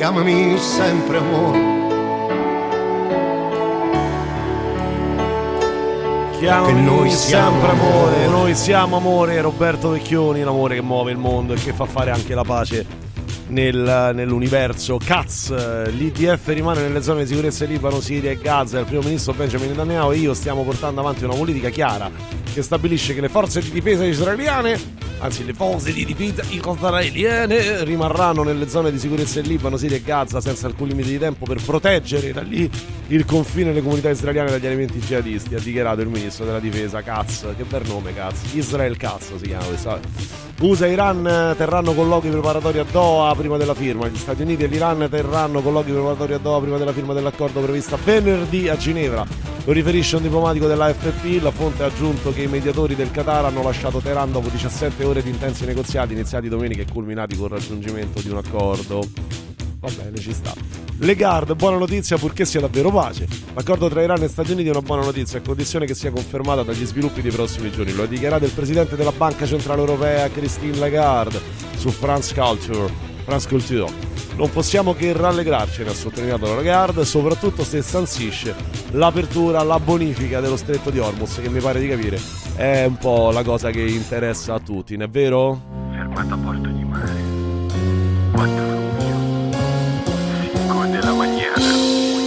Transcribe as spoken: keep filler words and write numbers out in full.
chiamami sempre amore. Chiamami, che noi siamo sempre amore. amore, noi siamo amore. Roberto Vecchioni, l'amore che muove il mondo e che fa fare anche la pace nel, nell'universo. Caz, l'I D F rimane nelle zone di sicurezza in Libano, Siria e Gaza. Il primo ministro Benjamin Netanyahu e io stiamo portando avanti una politica chiara che stabilisce che le forze di difesa israeliane, anzi le forze di difesa israeliane, rimarranno nelle zone di sicurezza in Libano, Siria e Gaza senza alcun limite di tempo per proteggere da lì il confine e le comunità israeliane dagli elementi jihadisti, ha dichiarato il ministro della difesa Katz. Che bel nome, Katz. Israel Katz si chiama questo. U S A e Iran terranno colloqui preparatori a Doha prima della firma. Gli Stati Uniti e l'Iran terranno colloqui preparatori a Doha prima della firma dell'accordo prevista venerdì a Ginevra. Lo riferisce un diplomatico dell'A F P. La fonte ha aggiunto che i mediatori del Qatar hanno lasciato Teheran dopo diciassette ore di intensi negoziati iniziati domenica e culminati con il raggiungimento di un accordo. Va bene, ci sta. Lagarde, buona notizia purché sia davvero pace. L'accordo tra Iran e Stati Uniti è una buona notizia a condizione che sia confermata dagli sviluppi dei prossimi giorni. Lo ha dichiarato il presidente della Banca Centrale Europea Christine Lagarde su France Culture. France Culture. Non possiamo che rallegrarcene, ha sottolineato la Lagarde, soprattutto se sancisce l'apertura alla bonifica dello stretto di Hormuz, che mi pare di capire è un po' la cosa che interessa a tutti, non è vero? Fermato a bordo.